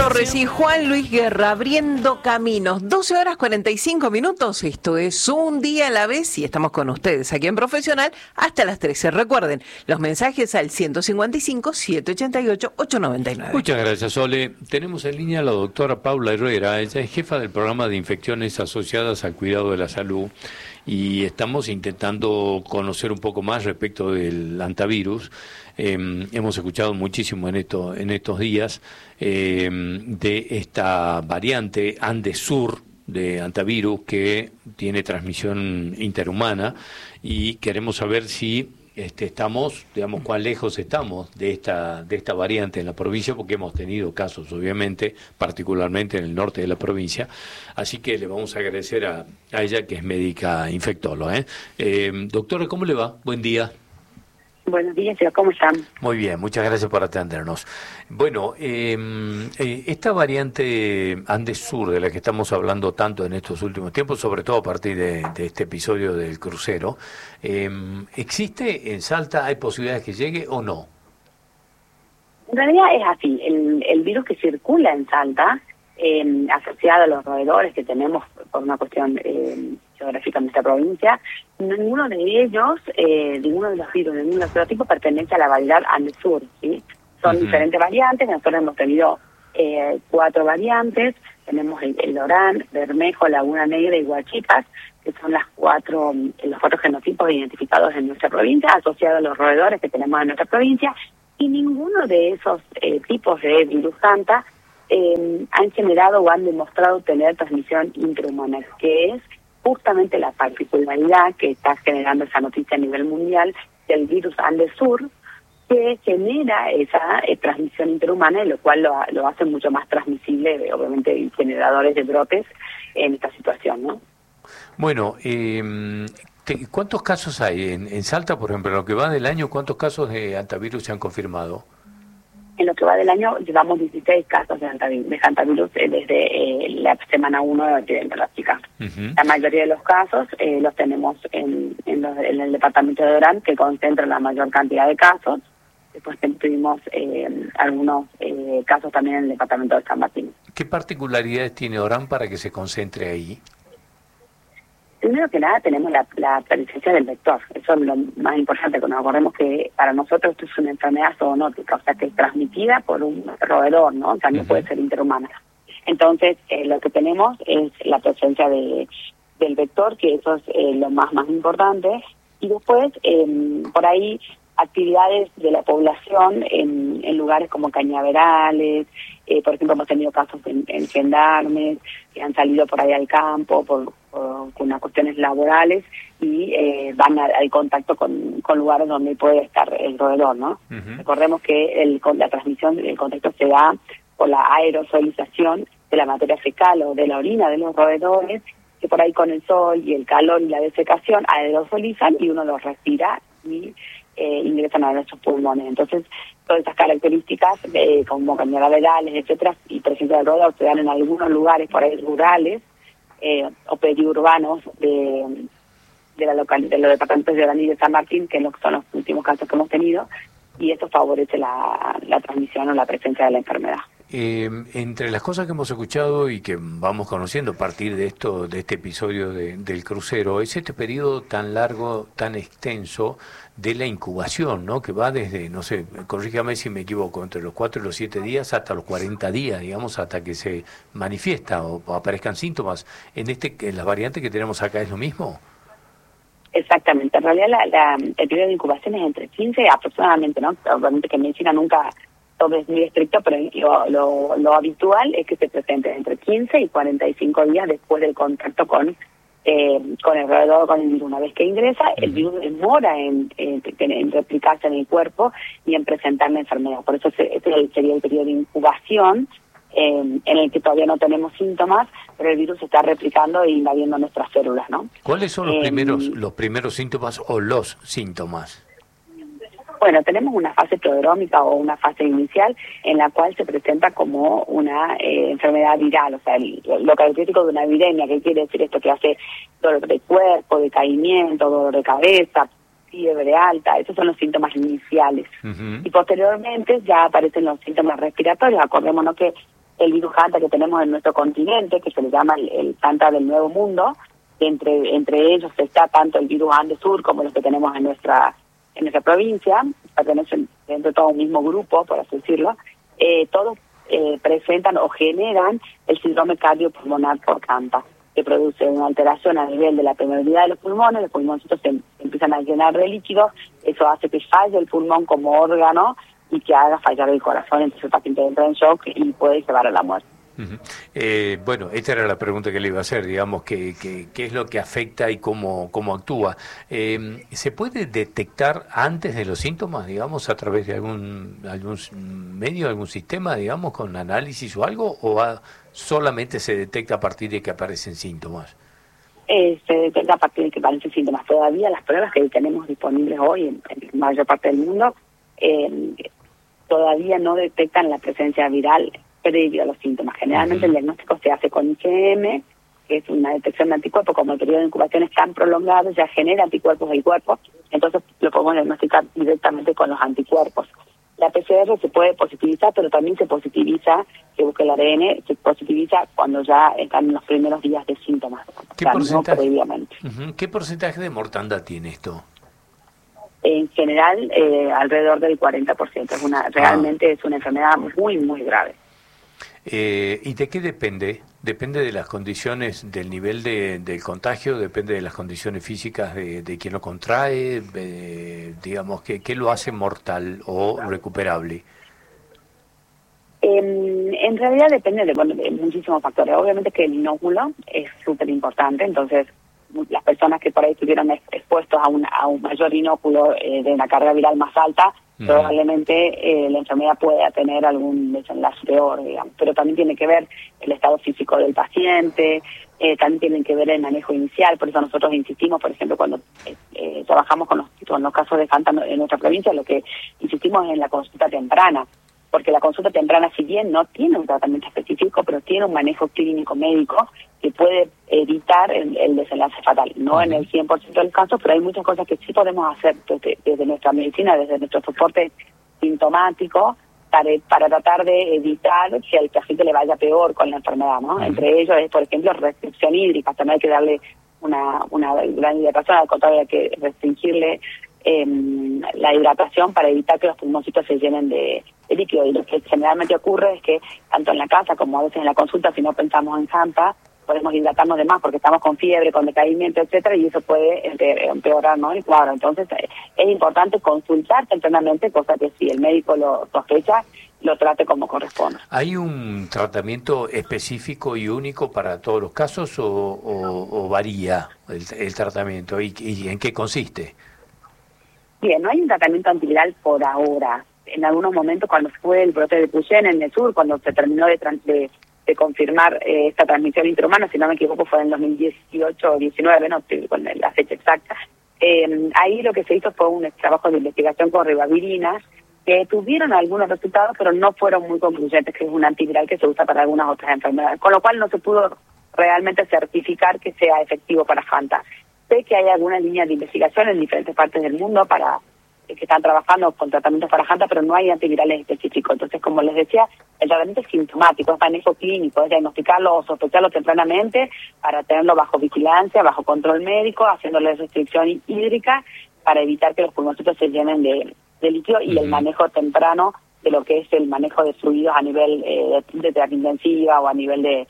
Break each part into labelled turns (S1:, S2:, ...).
S1: Torres y Juan Luis Guerra abriendo caminos. 12 horas 45 minutos. Esto es Un Día a la Vez y estamos con ustedes aquí en Profesional hasta las 13. Recuerden, los mensajes al 155-788-899.
S2: Muchas gracias, Sole. Tenemos en línea a la doctora Paula Herrera. Ella es jefa del programa de infecciones asociadas al cuidado de la salud y estamos intentando conocer un poco más respecto del antivirus. Hemos escuchado muchísimo en estos días de esta variante Andesur de antivirus que tiene transmisión interhumana y queremos saber si estamos, digamos, cuán lejos estamos de esta variante en la provincia, porque hemos tenido casos, obviamente, particularmente en el norte de la provincia, así que le vamos a agradecer a ella, que es médica infectóloga. Doctora, ¿cómo le va? Buen día.
S3: Buenos días, ¿cómo están?
S2: Muy bien, muchas gracias por atendernos. Bueno, esta variante Andesur de la que estamos hablando tanto en estos últimos tiempos, sobre todo a partir de este episodio del crucero, ¿existe en Salta? ¿Hay posibilidades que llegue o no?
S3: En realidad es así, el virus que circula en Salta, asociado a los roedores que tenemos por una cuestión geográfica en nuestra provincia, ninguno de ellos, ninguno de los virus de ningún serotipo pertenece a la variedad Andesur, ¿sí? Son diferentes variantes. Nosotros hemos tenido 4 variantes. Tenemos el Lorán, Bermejo, Laguna Negra y Huachipas, que son los 4 genotipos identificados en nuestra provincia, asociados a los roedores que tenemos en nuestra provincia, y ninguno de esos tipos de virus Santa han generado o han demostrado tener transmisión intrahumana, que es justamente la particularidad que está generando esa noticia a nivel mundial del virus Andesur, que genera esa transmisión interhumana, y lo cual lo hace mucho más transmisible, obviamente, generadores de brotes en esta situación, ¿no?
S2: Bueno, ¿cuántos casos hay en Salta, por ejemplo, en lo que va del año? ¿Cuántos casos de antivirus se han confirmado?
S3: En lo que va del año llevamos 16 casos de hantavirus desde la semana 1 de la epidemiológica. La mayoría de los casos los tenemos en el departamento de Orán, que concentra la mayor cantidad de casos. Después tuvimos algunos casos también en el departamento de San Martín.
S2: ¿Qué particularidades tiene Orán para que se concentre ahí?
S3: Primero que nada tenemos la presencia del vector. Eso es lo más importante, que nos acordemos que para nosotros esto es una enfermedad zoonótica, o sea que es transmitida por un roedor, ¿no? También puede ser interhumana. Entonces, lo que tenemos es la presencia del vector, que eso es lo más importante, y después, por ahí, actividades de la población en lugares como cañaverales. Por ejemplo, hemos tenido casos en gendarmes que han salido por ahí al campo por unas cuestiones laborales y van al contacto con lugares donde puede estar el roedor, ¿no? Recordemos que la transmisión del contacto se da por la aerosolización de la materia fecal o de la orina de los roedores, que por ahí con el sol y el calor y la desecación aerosolizan y uno los respira y ingresan a nuestros pulmones. Entonces, todas estas características, como cañaverales, etcétera, y presencia del roedor se dan en algunos lugares por ahí rurales o periurbanos de los departamentos de Orán y de San Martín, que son los últimos casos que hemos tenido, y esto favorece la transmisión o la presencia de la enfermedad.
S2: Entre las cosas que hemos escuchado y que vamos conociendo a partir de este episodio del crucero, es este periodo tan largo, tan extenso de la incubación, ¿no? Que va desde, no sé, corrígame si me equivoco, entre los 4 y los 7 días hasta los 40 días, digamos, hasta que se manifiesta o aparezcan síntomas. ¿En la variante que tenemos acá es lo mismo?
S3: Exactamente. En realidad el periodo de incubación es entre 15 aproximadamente, ¿no? Obviamente que en medicina nunca todo es muy estricto, pero lo habitual es que se presente entre 15 y 45 días después del contacto con el roedor, con el virus. Una vez que ingresa, el virus demora en replicarse en el cuerpo y en presentar la enfermedad. Por eso este sería el periodo de incubación, en el que todavía no tenemos síntomas, pero el virus se está replicando e invadiendo nuestras células, ¿no?
S2: ¿Cuáles son los primeros síntomas o los síntomas?
S3: Bueno, tenemos una fase prodrómica o una fase inicial en la cual se presenta como una enfermedad viral, o sea, lo característico de una viremia, que quiere decir esto, que hace dolor de cuerpo, decaimiento, dolor de cabeza, fiebre alta, esos son los síntomas iniciales. Y posteriormente ya aparecen los síntomas respiratorios. Acordémonos que el virus Hanta que tenemos en nuestro continente, que se le llama el Hanta del Nuevo Mundo, que entre ellos está tanto el virus Andes Sur como los que tenemos en nuestra provincia, pertenecen dentro de todo un mismo grupo, por así decirlo. Todos presentan o generan el síndrome cardiopulmonar por Hanta, que produce una alteración a nivel de la permeabilidad de los pulmones. Los pulmoncitos se empiezan a llenar de líquidos, eso hace que falle el pulmón como órgano y que haga fallar el corazón, entonces el paciente entra en shock y puede llevar a la muerte.
S2: Bueno, esta era la pregunta que le iba a hacer, digamos, qué es lo que afecta y cómo actúa. ¿Se puede detectar antes de los síntomas, digamos, a través de algún medio, algún sistema, digamos, con análisis o algo, o solamente se detecta a partir de que aparecen síntomas?
S3: Se detecta a partir de que aparecen síntomas. Todavía las pruebas que tenemos disponibles hoy en la mayor parte del mundo todavía no detectan la presencia viral previo a los síntomas. Generalmente el diagnóstico se hace con IgM, que es una detección de anticuerpos. Como el periodo de incubación es tan prolongado, ya genera anticuerpos del cuerpo, entonces lo podemos diagnosticar directamente con los anticuerpos. La PCR se puede positivizar, pero también se positiviza, que busque el ADN, se positiviza cuando ya están en los primeros días de síntomas. No previamente.
S2: ¿Qué porcentaje de mortandad tiene esto?
S3: En general, alrededor del 40%. Realmente es una enfermedad muy, muy grave.
S2: ¿Y de qué depende? ¿Depende de las condiciones, del nivel del contagio? ¿Depende de las condiciones físicas de quien lo contrae? Digamos, ¿qué lo hace mortal o recuperable?
S3: En realidad depende de muchísimos factores. Obviamente que el inóculo es súper importante, entonces las personas que por ahí estuvieron expuestos a un mayor inóculo de una carga viral más alta, probablemente la enfermedad pueda tener algún desenlace peor, digamos. Pero también tiene que ver el estado físico del paciente, también tiene que ver el manejo inicial. Por eso nosotros insistimos, por ejemplo, cuando trabajamos con los casos de Hanta en nuestra provincia, lo que insistimos es en la consulta temprana, porque la consulta temprana, si bien no tiene un tratamiento específico, pero tiene un manejo clínico médico que puede evitar el desenlace fatal. No en el 100% de los casos, pero hay muchas cosas que sí podemos hacer desde nuestra medicina, desde nuestro soporte sintomático, para tratar de evitar que al paciente le vaya peor con la enfermedad, ¿no? Entre ellos es, por ejemplo, restricción hídrica. También hay que darle una gran hidratación, al contrario, hay que restringirle la hidratación para evitar que los pulmoncitos se llenen de líquido. Y lo que generalmente ocurre es que tanto en la casa como a veces en la consulta, si no pensamos en Hanta, podemos hidratarnos de más porque estamos con fiebre, con decaimiento, etcétera, y eso puede empeorar, ¿no? Y claro, entonces es importante consultar tempranamente, cosa que si el médico lo sospecha, lo trate como corresponde.
S2: ¿Hay un tratamiento específico y único para todos los casos o varía el tratamiento? ¿Y en qué consiste?
S3: Bien, no hay un tratamiento antiviral por ahora. En algunos momentos, cuando fue el brote de Puyén en el sur, cuando se terminó de confirmar esta transmisión intrahumana, si no me equivoco fue en 2018 o 19, no estoy con la fecha exacta, ahí lo que se hizo fue un trabajo de investigación con ribavirina, que tuvieron algunos resultados, pero no fueron muy concluyentes, que es un antiviral que se usa para algunas otras enfermedades, con lo cual no se pudo realmente certificar que sea efectivo para Hanta. Sé que hay algunas líneas de investigación en diferentes partes del mundo que están trabajando con tratamientos para Hanta, pero no hay antivirales específicos. Entonces, como les decía, el tratamiento es sintomático, es manejo clínico, es diagnosticarlo o sospecharlo tempranamente para tenerlo bajo vigilancia, bajo control médico, haciéndole restricción hídrica para evitar que los pulmoncitos se llenen de líquido y el manejo temprano de lo que es el manejo de fluidos a nivel de terapia intensiva o a nivel de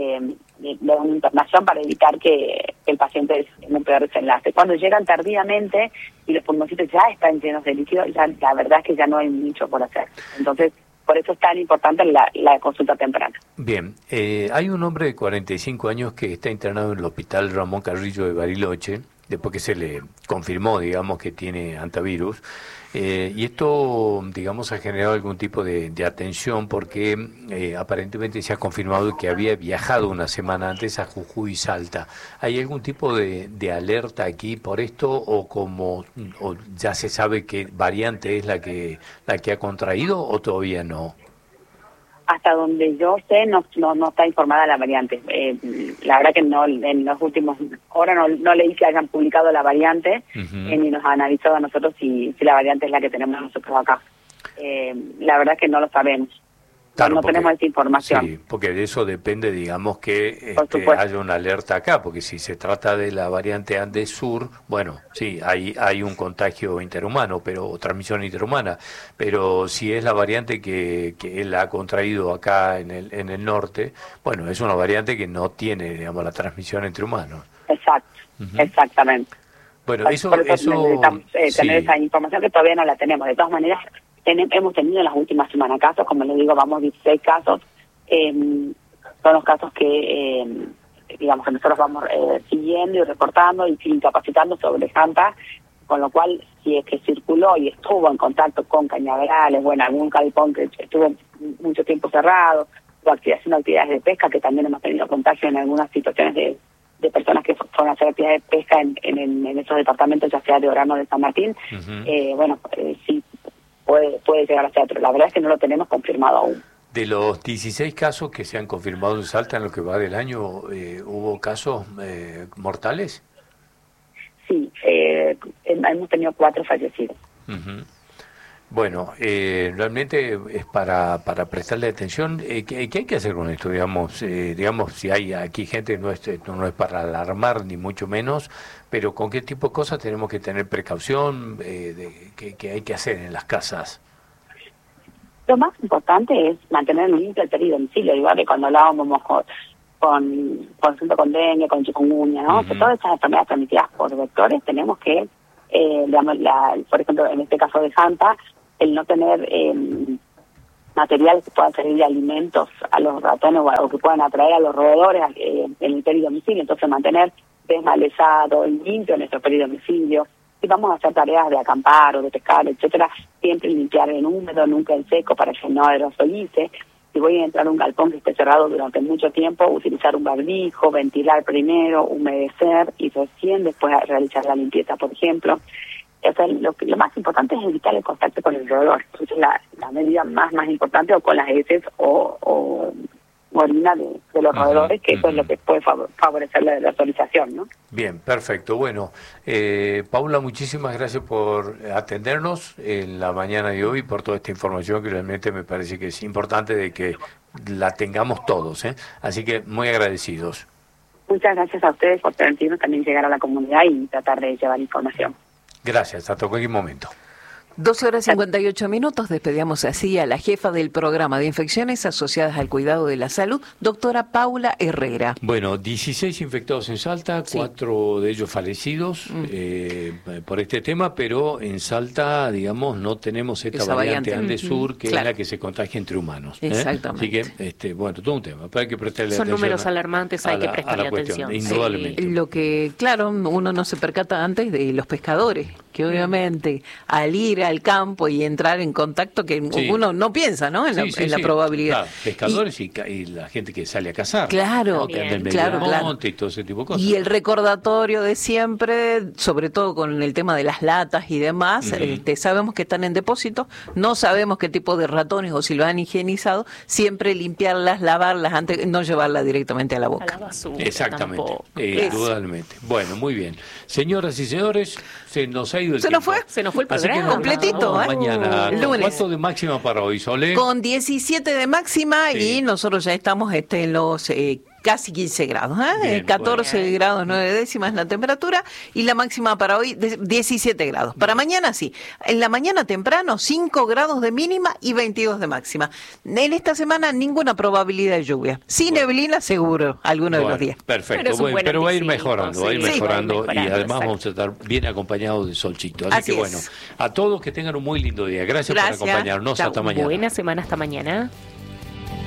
S3: una internación para evitar que el paciente tenga un peor desenlace. Cuando llegan tardíamente y los pulmoncitos ya están llenos de líquido, ya la verdad es que ya no hay mucho por hacer. Entonces, por eso es tan importante la consulta temprana.
S2: Bien, hay un hombre de 45 años que está internado en el hospital Ramón Carrillo de Bariloche, después que se le confirmó, digamos, que tiene hantavirus. Y esto, digamos, ha generado algún tipo de atención porque aparentemente se ha confirmado que había viajado una semana antes a Jujuy y Salta. ¿Hay algún tipo de alerta aquí por esto o ya se sabe qué variante es la que ha contraído o todavía no?
S3: Hasta donde yo sé, no está informada la variante. La verdad que no, en los últimos horas no leí que hayan publicado la variante, ni nos han avisado a nosotros si la variante es la que tenemos nosotros acá. La verdad que no lo sabemos.
S2: Claro,
S3: no tenemos esa información.
S2: Sí, porque de eso depende, digamos, que haya una alerta acá, porque si se trata de la variante Andes Sur, bueno, sí, hay un contagio interhumano, o transmisión interhumana, pero si es la variante que él ha contraído acá en el norte, bueno, es una variante que no tiene, digamos, la transmisión entre humanos.
S3: Exacto, exactamente.
S2: Bueno,
S3: por
S2: eso
S3: necesitamos
S2: sí.
S3: tener esa información que todavía no la tenemos. De todas maneras, hemos tenido en las últimas semanas casos, como les digo, vamos 16 casos, son los casos que, digamos, que nosotros vamos siguiendo y reportando y capacitando sobre Jampa, con lo cual, si es que circuló y estuvo en contacto con cañaverales, bueno, algún galpón que estuvo mucho tiempo cerrado, o haciendo actividades de pesca, que también hemos tenido contagio en algunas situaciones de personas que fueron a hacer actividades de pesca en esos departamentos, ya sea de Orano o de San Martín, sí, puede llegar a ser, pero la verdad es que no lo tenemos confirmado aún.
S2: De los 16 casos que se han confirmado en Salta en lo que va del año, ¿hubo casos mortales?
S3: Sí, hemos tenido 4 fallecidos.
S2: Bueno, realmente es para prestarle atención. ¿Qué hay que hacer con esto? Digamos, si hay aquí gente, no es para alarmar ni mucho menos, pero ¿con qué tipo de cosas tenemos que tener precaución? ¿Qué hay que hacer en las casas?
S3: Lo más importante es mantener limpio el peridomicilio, igual que cuando hablábamos por ejemplo, con dengue, con chikungunya, ¿no? Que todas esas enfermedades transmitidas por vectores tenemos que, por ejemplo, en este caso de Jampa, el no tener materiales que puedan servir de alimentos a los ratones o que puedan atraer a los roedores en el peridomicilio, entonces mantener desmalezado y limpio nuestro peridomicilio. Si vamos a hacer tareas de acampar o de pescar, etcétera, siempre limpiar en húmedo, nunca en seco, para que no aerosolice. Si voy a entrar a un galpón que esté cerrado durante mucho tiempo, utilizar un barbijo, ventilar primero, humedecer y recién después realizar la limpieza, por ejemplo. O sea, lo más importante es evitar el contacto con el roedor. Esa es la medida más importante, o con las heces o orina de los roedores, que eso es lo que puede favorecer la autorización, ¿no?
S2: Bien, perfecto. Bueno, Paula, muchísimas gracias por atendernos en la mañana de hoy, por toda esta información que realmente me parece que es importante de que la tengamos todos, ¿eh? Así que muy agradecidos.
S3: Muchas gracias a ustedes por permitirnos también llegar a la comunidad y tratar de llevar información.
S2: Gracias, hasta cualquier momento.
S1: 12:58. Despedíamos así a la jefa del programa de infecciones asociadas al cuidado de la salud, doctora Paula Herrera.
S2: Bueno, 16 infectados en Salta, 4 de ellos fallecidos por este tema, pero en Salta, digamos, no tenemos esta variante Andes Sur, que es la que se contagia entre humanos.
S1: Exactamente.
S2: Así que, todo un tema, pero hay que prestarle
S4: Son
S2: atención.
S4: Son números alarmantes, hay que prestarle atención.
S2: Indudablemente.
S1: Lo que, claro, uno no se percata antes de los pescadores, que obviamente al ir al campo y entrar en contacto, que uno no piensa, ¿no? En la probabilidad.
S2: Claro, pescadores y la gente que sale a cazar.
S1: Claro,
S2: ¿no? Que anda en medio del monte y todo ese tipo de cosas.
S1: Y el recordatorio de siempre, sobre todo con el tema de las latas y demás, sabemos que están en depósito, no sabemos qué tipo de ratones o si lo han higienizado, siempre limpiarlas, lavarlas antes, no llevarlas directamente a la boca.
S4: A la basura.
S2: Exactamente, indudablemente. Bueno, muy bien. Señoras y señores, se nos ha ido el tiempo.
S4: Se nos fue el programa.
S1: Así que completito,
S2: mañana.
S1: Lunes.
S2: ¿Cuánto de máxima para hoy, Sole?
S1: Con 17 de máxima y nosotros ya estamos en los casi 15 grados.
S2: Bien,
S1: 14 grados 9 décimas la temperatura y la máxima para hoy 17 grados. Para mañana sí. En la mañana temprano 5 grados de mínima y 22 de máxima. En esta semana ninguna probabilidad de lluvia. Sin neblina seguro algunos de los días.
S2: Perfecto, pero va a ir mejorando, y además vamos a estar bien acompañados de solcito. Así que bueno, a todos que tengan un muy lindo día. Gracias por acompañarnos.
S4: Chau.
S2: Hasta mañana.
S4: Buena semana, hasta mañana.